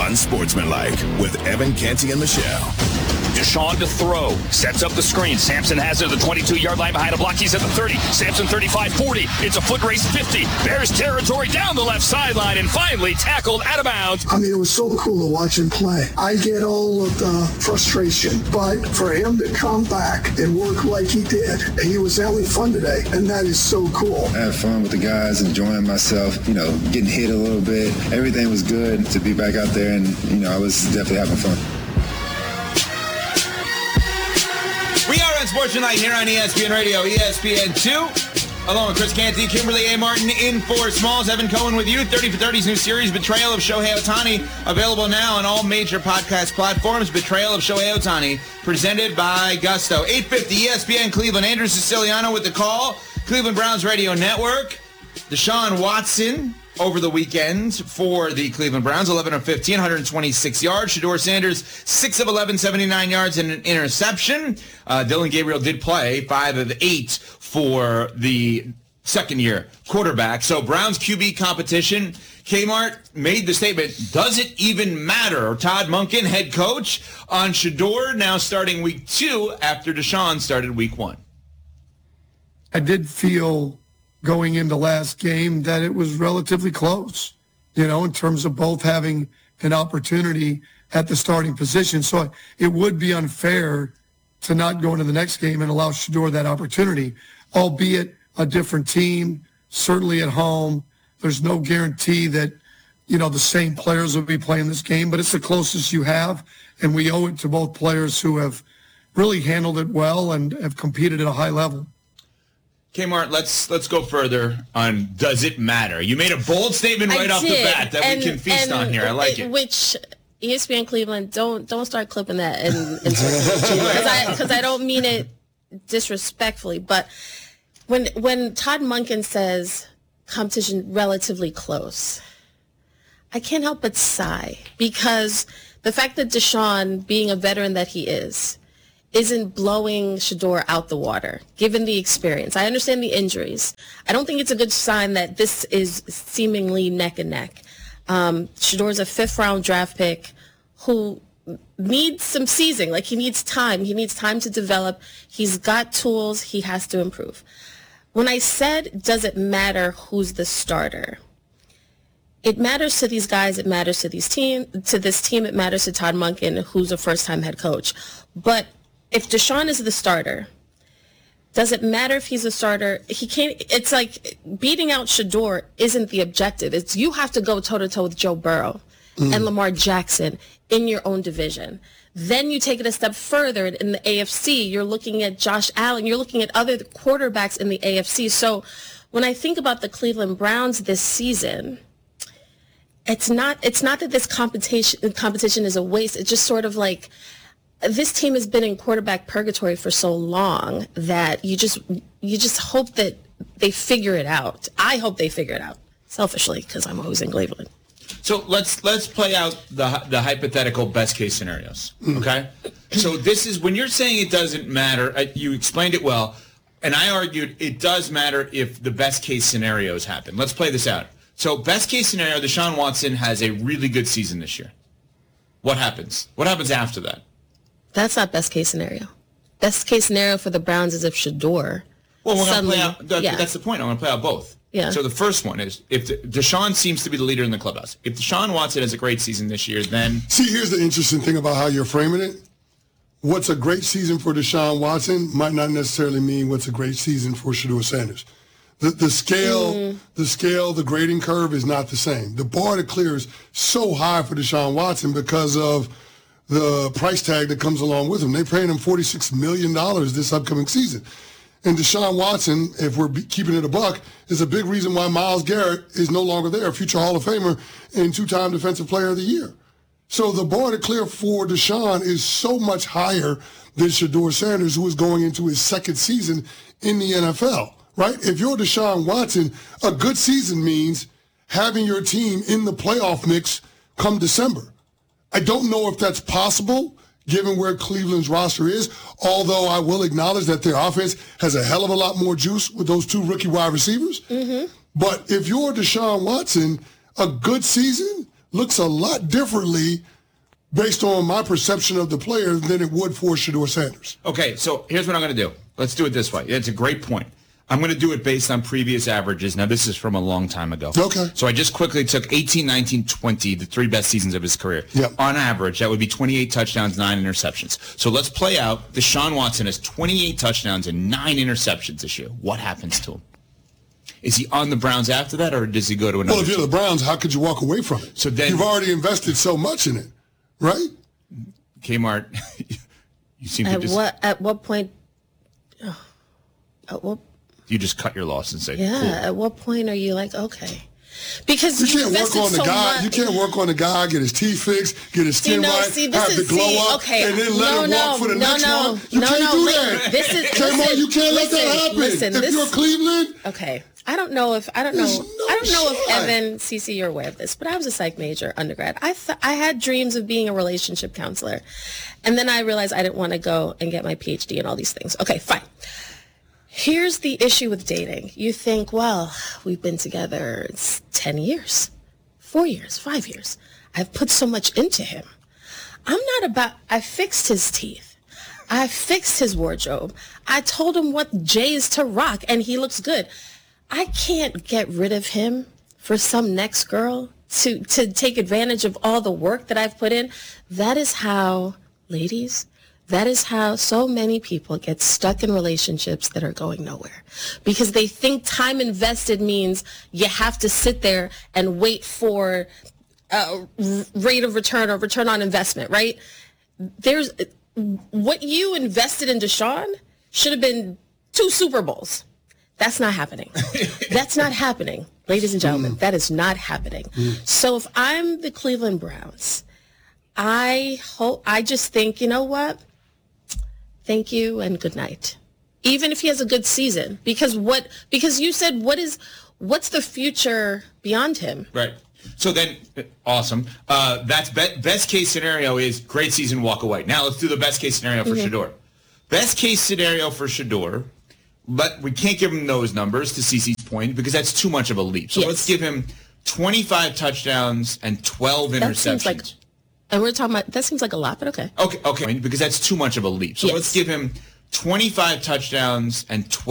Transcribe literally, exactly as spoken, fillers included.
Unsportsmanlike with Evan Canty and Michelle. Deshaun to throw. Sets up the screen. Sampson has it at the twenty-two-yard line behind a block. He's at the thirty. Sampson thirty-five forty. It's a foot race fifty. Bears territory down the left sideline and finally tackled out of bounds. I mean, it was so cool to watch him play. I get all of the frustration, but for him to come back and work like he did, he was having fun today, and that is so cool. I had fun with the guys, enjoying myself, you know, getting hit a little bit. Everything was good to be back out there, and, you know, I was definitely having fun. We are on Sportsmanlike here on E S P N Radio, E S P N two. Along with Chris Canty, Kimberly A. Martin in for Smalls. Evan Cohen with you. thirty for thirty's new series, Betrayal of Shohei Ohtani, available now on all major podcast platforms. Betrayal of Shohei Ohtani, presented by Gusto. eight fifty E S P N Cleveland. Andrew Siciliano with the call. Cleveland Browns Radio Network. Deshaun Watson over the weekend for the Cleveland Browns, eleven of fifteen, one hundred twenty-six yards. Shedeur Sanders, six of eleven, seventy-nine yards and an interception. Uh, Dylan Gabriel did play five of eight for the second-year quarterback. So Browns Q B competition. Kmart made the statement, does it even matter? Todd Monken, head coach, on Shedeur, now starting week two after Deshaun started week one. I did feel going into last game that it was relatively close, you know, in terms of both having an opportunity at the starting position. So it would be unfair to not go into the next game and allow Shedeur that opportunity, albeit a different team, certainly at home. There's no guarantee that, you know, the same players will be playing this game, but it's the closest you have, and we owe it to both players who have really handled it well and have competed at a high level. Kmart, let's let's go further on does it matter? You made a bold statement right I off did. the bat that and, we can feast on here. I like it. Which E S P N Cleveland, don't don't start clipping that and because I because I don't mean it disrespectfully, but when when Todd Monken says competition relatively close, I can't help but sigh because the fact that Deshaun, being a veteran that he is, isn't blowing Shedeur out the water, given the experience. I understand the injuries. I don't think it's a good sign that this is seemingly neck and neck. Um, Shedeur's a fifth-round draft pick who needs some seasoning. Like, he needs time. He needs time to develop. He's got tools. He has to improve. When I said, does it matter who's the starter? It matters to these guys. It matters to these team, to this team. It matters to Todd Monken, who's a first-time head coach. But if Deshaun is the starter, does it matter if he's a starter? He can't. It's like beating out Shedeur isn't the objective. It's you have to go toe-to-toe with Joe Burrow mm. and Lamar Jackson in your own division. Then you take it a step further in the A F C. You're looking at Josh Allen. You're looking at other quarterbacks in the A F C. So when I think about the Cleveland Browns this season, it's not it's not that this competition competition is a waste. It's just sort of like this team has been in quarterback purgatory for so long that you just you just hope that they figure it out. I hope they figure it out, selfishly, because I'm always in Cleveland. So let's let's play out the the hypothetical best case scenarios. Okay, so this is when you're saying it doesn't matter. You explained it well, and I argued it does matter if the best case scenarios happen. Let's play this out. So best case scenario, Deshaun Watson has a really good season this year. What happens? What happens after that? That's not best case scenario. Best case scenario for the Browns is if Shedeur. Well, we're going to suddenly, play out. That, yeah. That's the point. I'm going to play out both. Yeah. So the first one is if the, Deshaun seems to be the leader in the clubhouse. If Deshaun Watson has a great season this year, then see, here's the interesting thing about how you're framing it. What's a great season for Deshaun Watson might not necessarily mean what's a great season for Shedeur Sanders. The the scale, mm. the scale, the grading curve is not the same. The bar to clear is so high for Deshaun Watson because of the price tag that comes along with him. They're paying him forty-six million dollars this upcoming season. And Deshaun Watson, if we're keeping it a buck, is a big reason why Myles Garrett is no longer there, future Hall of Famer and two-time Defensive Player of the Year. So the bar to clear for Deshaun is so much higher than Shedeur Sanders, who is going into his second season in the N F L, right? If you're Deshaun Watson, a good season means having your team in the playoff mix come December. I don't know if that's possible given where Cleveland's roster is, although I will acknowledge that their offense has a hell of a lot more juice with those two rookie wide receivers. Mm-hmm. But if you're Deshaun Watson, a good season looks a lot differently based on my perception of the player than it would for Shedeur Sanders. Okay, so here's what I'm going to do. Let's do it this way. It's a great point. I'm going to do it based on previous averages. Now, this is from a long time ago. Okay. So I just quickly took eighteen, nineteen, twenty, the three best seasons of his career. Yep. On average, that would be twenty-eight touchdowns, nine interceptions. So let's play out. Deshaun Watson has twenty-eight touchdowns and nine interceptions this year. What happens to him? Is he on the Browns after that, or does he go to another Well, if you're team? the Browns, how could you walk away from it? So then- You've already invested so much in it, right? Kmart, you seem to At just what at what point? Oh, at what? you just cut your loss and say, Yeah. cool. At what point are you like, okay? Because You you can't work invested on the so guy. much. You can't work on the guy, get his teeth fixed, get his See, skin no, right, see, this have is the glow see, up, okay. and then let no, him no, walk for the no, next no, one. You no, can't no, do li- that. This is Come listen, on, you can't let that listen, happen. Listen, if this, you're Cleveland, okay. I don't know if I don't know There's no I don't know if shot. Evan, Cece, you're aware of this, but I was a psych major undergrad. I th- I had dreams of being a relationship counselor, and then I realized I didn't want to go and get my P H D and all these things. Okay, fine. Here's the issue with dating. You think, well, we've been together it's ten years, four years, five years. I've put so much into him. I'm not about, I fixed his teeth. I fixed his wardrobe. I told him what J's to rock, and he looks good. I can't get rid of him for some next girl to, to take advantage of all the work that I've put in. That is how, ladies, that is how so many people get stuck in relationships that are going nowhere. Because they think time invested means you have to sit there and wait for a rate of return or return on investment, right? There's what you invested in Deshaun should have been two Super Bowls. That's not happening. That's not happening, ladies and gentlemen. That is not happening. So if I'm the Cleveland Browns, I hope, I just think, you know what? Thank you and good night. Even if he has a good season, because what? Because you said, what is, what's the future beyond him? Right. So then, awesome. Uh, that's be- best case scenario is great season, walk away. Now let's do the best case scenario for Mm-hmm. Shedeur. Best case scenario for Shedeur, but we can't give him those numbers to Cece's point because that's too much of a leap. So Yes. let's give him twenty-five touchdowns and twelve That seems interceptions. like, and we're talking about, that seems like a lot, but okay. Okay, okay, because that's too much of a leap. So Yes. let's give him twenty-five touchdowns and twelve